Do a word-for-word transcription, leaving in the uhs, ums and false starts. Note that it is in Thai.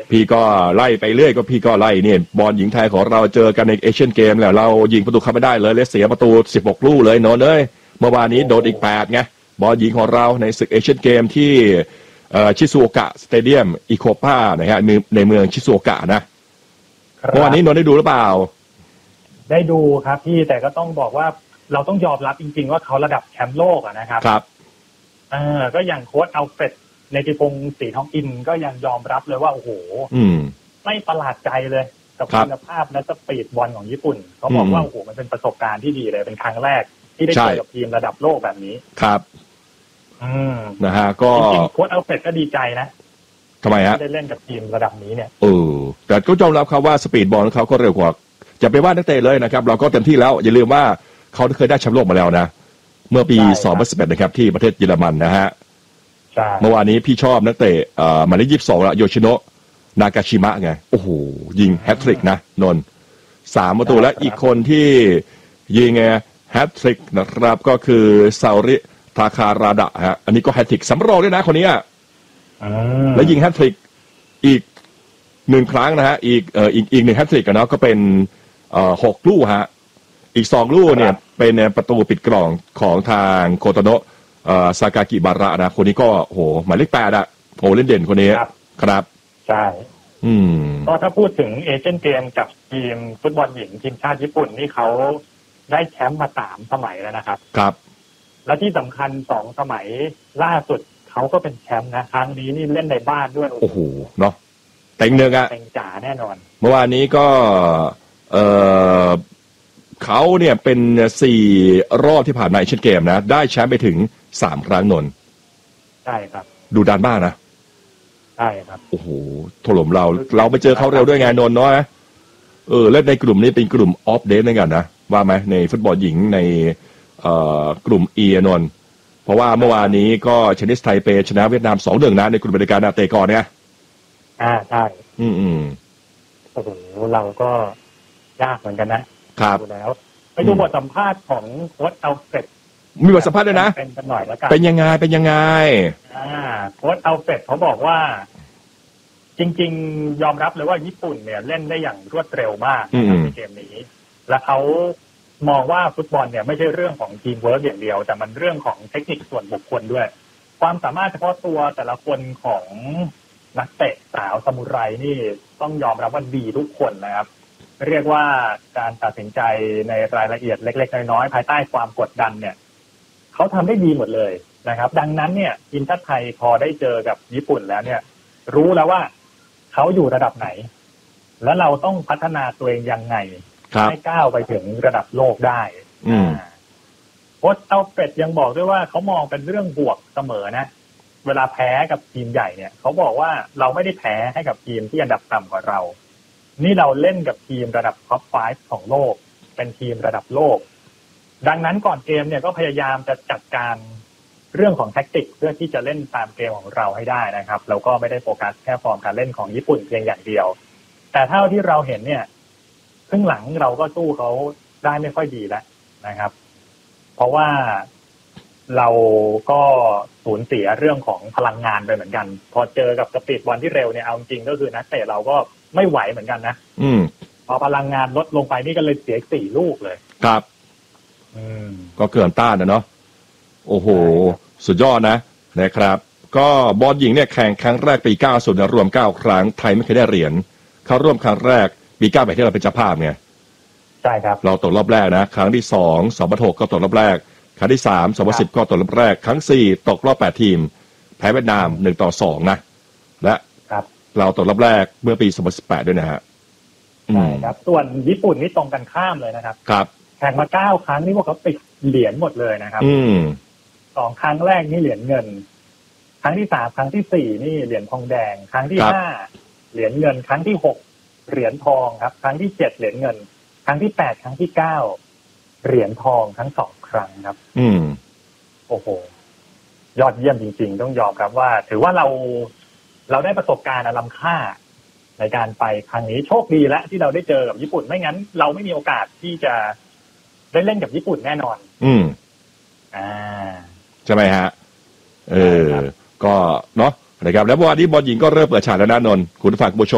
พี่ก็ไล่ไปเรื่อยก็พี่ก็ไล่เนี่ยบอลหญิงไทยของเราเจอกันในเอเชียนเกมแล้วเรายิงประตูเข้าไม่ได้เลยเลยเสียประตูสิบหกลูกเลยโน่นเลยเมื่อวานนี้โดนอีกแปดไงบอลหญิงของเราในศึกเอเชียนเกมที่ชิซูโอกะสเตเดียมอิโคป้านะฮะในเมืองชิซูโอกะนะเมื่อวานนี้นนท์ได้ดูหรือเปล่าได้ดูครับพี่แต่ก็ต้องบอกว่าเราต้องยอมรับจริงๆว่าเขาระดับแชมป์โลกอะนะครับครับเออก็อย่างโค้ชอัลเฟรดในติพงศ์ศรีทองอินก็ยังยอมรับเลยว่าโอ้โหไม่ประหลาดใจเลยกับคุณภาพและสปีดบอลของญี่ปุ่นเขาบอกว่าโอ้โหมันเป็นประสบการณ์ที่ดีเลยเป็นครั้งแรกที่ได้เจอกับทีมระดับโลกแบบนี้ครับอืมนะฮะก็จริงๆโค้ชอัลเฟรดก็ดีใจนะทำไมฮะได้เล่นกับทีมระดับนี้เนี่ยเออแต่ก็ยอมรับครับว่าสปีดบอลของเขาก็เร็วกว่าจะไปว่านักเตะเลยนะครับเราก็เต็มที่แล้วอย่าลืมว่าเขาเคยได้แชมป์โลกมาแล้วนะเมื่อปีสองพันสิบเอ็ดนะครับที่ประเทศเยอรมันนะฮะเมื่อวานนี้พี่ชอบนักเตะเอ่อหมายเลขยี่สิบสองละโยชิโนะนากาชิมะไงโอ้โหยิงแฮตทริกนะนนท์สามประตูและอีกคนที่ยิงไงแฮตทริกนะครับก็คือซาริทาคาราดะฮะอันนี้ก็แฮตทริกสำรองด้วยนะคนนี้แล้วยิงแฮตทริกอีกหนึ่งครั้งนะฮะอีกเอ่ออีกอีกหนึ่งแฮตทริกกันเนาะก็เป็นเอ่อหกลูกฮะอีกสองลูกเนี่ยเป็นประตูปิดกล่องของทางโคโตโนะเอ่อซากากิบาระนะคนนี้ก็โหหมายเลขแปดอะโหเล่นเด่นคนนี้ครับใช่อืมก็ถ้าพูดถึงเอเชียนเกมกับทีมฟุตบอลหญิงทีมชาติญี่ปุ่นนี่เขาได้แชมป์มาสามสมัยแล้วนะครับครับและที่สำคัญสองสมัยล่าสุดเขาก็เป็นแชมป์นะครั้งนี้นี่เล่นในบ้านด้วยโอ้โหเนาะเต็งหนึ่งอะเต็งจ๋าแน่นอนเมื่อวานนี้ก็เออเขาเนี่ยเป็นสี่รอบที่ผ่านมาเอเชียนเกมนะได้แชมป์ไปถึงสามครั้งนนใช่ครับดูดันบ้างนะใช่ครับโอ้โหถล่มเราเราไปเจอเขาเร็วด้วยไงนนท์เนาะเออและในกลุ่มนี้เป็นกลุ่มออฟเดทเหมือนกันนะว่าไหมในฟุตบอลหญิงในเอ่อกลุ่มเอนนท์เพราะว่าเมื่อวานนี้ก็ชนิสไทเปชนะเวียดนามสองหนึ่งนะในกลุ่มบริการนาเตะก่อนเนี่ยอ่าใช่อืมอืมโอ้โหเราก็ยากเหมือนกันนะครับดูแล้วไปดูบทสัมภาษณ์ของโค้ชอัลเฟรดมีบทสัมภาษณ์ด้วยนะเป็นกันหน่อยแล้วกันเป็นยังไงเป็นยังไงอ่าโค้ชอัลเฟรดเขาบอกว่าจริงๆยอมรับเลยว่าญี่ปุ่นเนี่ยเล่นได้อย่างรวดเร็วมากในเกมนี้และเขามองว่าฟุตบอลเนี่ยไม่ใช่เรื่องของทีมเวิร์กอย่างเดียวแต่มันเรื่องของเทคนิคส่วนบุคคลด้วยความสามารถเฉพาะตัวแต่ละคนของนักเตะสาวซามูไรนี่ต้องยอมรับว่าดีทุกคนนะครับเรียกว่าการตัดสินใจในรายละเอียดเล็กๆน้อยๆภายใต้ความกดดันเนี่ยเขาทำได้ดีหมดเลยนะครับดังนั้นเนี่ยทีมชาติไทยพอได้เจอกับญี่ปุ่นแล้วเนี่ยรู้แล้วว่าเขาอยู่ระดับไหนและเราต้องพัฒนาตัวเองยังไงให้ก้าวไปถึงระดับโลกได้โค้ชอัลเฟรดยังบอกด้วยว่าเขามองเป็นเรื่องบวกเสมอนะเวลาแพ้กับทีมใหญ่เนี่ยเขาบอกว่าเราไม่ได้แพ้ให้กับทีมที่อันดับต่ำกว่าเรานี่เราเล่นกับทีมระดับท็อปไฟว์ของโลกเป็นทีมระดับโลกดังนั้นก่อนเกมเนี่ยก็พยายามจะจัดการเรื่องของแท็กติกเพื่อที่จะเล่นตามเกมของเราให้ได้นะครับแล้วก็ไม่ได้โฟกัสแค่ฟอร์มการเล่นของญี่ปุ่นเพียงอย่างเดียวแต่เท่าที่เราเห็นเนี่ยครึ่งหลังเราก็สู้เขาได้ไม่ค่อยดีแล้วนะครับเพราะว่าเราก็สูญเสียเรื่องของพลังงานไปเหมือนกันพอเจอกับสปีดบอลที่เร็วเนี่ยเอาจริงก็คือนักเตะเราก็ไม่ไหวเหมือนกันนะอืมพอพลังงานลดลงไปนี่ก็เลยเสียสี่ลูกเลยครับอืมก็เกินต้านนะเนาะโอ้โหสุดยอดนะนะครับก็บอลหญิงเนี่ยแข่งครั้งแรกปีเก้าสิบรวมเก้าครั้งไทยไม่เคยได้เหรียญเข้าร่วมครั้งแรกปีเก้าแบบที่เราเป็นเจ้าภาพไงใช่ครับเราตกรอบแรกนะครั้งที่สองสองพันหกก็ตกรอบแรกครั้งที่สามสองพันสิบก็ตกรอบแรกครั้งสี่ตกรอบแปดทีมแพ้เวียดนามหนึ่งต่อสองนะและเราตกรอบแรกเมื่อปีสองพันสิบแปดด้วยนะฮะใช่ครับส่วนญี่ปุ่นนี่ตรงกันข้ามเลยนะครับครับแข่งมาเก้าครั้งนี่พวกเขาติดเหรียญหมดเลยนะครับอืมสองครั้งแรกนี่เหรียญเงินครั้งที่สามครั้งที่สี่นี่เหรียญทองแดงครั้งที่ห้าเหรียญเงินครั้งที่หกเหรียญทองครับครั้งที่เจ็ดเหรียญเงินครั้งที่แปดครั้งที่เก้าเหรียญทองทั้งสองครั้งครับอืมโอ้โหยอดเยี่ยมจริงๆต้องยอมครับว่าถือว่าเราเราได้ประสบการณ์ล้ำค่าในการไปครั้งนี้โชคดีแล้วที่เราได้เจอกับญี่ปุ่นไม่งั้นเราไม่มีโอกาสที่จะได้เล่นกับญี่ปุ่นแน่นอนอืมอ่าใช่ไหมฮะเออก็เนาะนะครับแล้ววันนี้บอลหญิงก็เริ่มเปิดฉากแล้วนะนนท์คุณผู้ฟังผู้ชม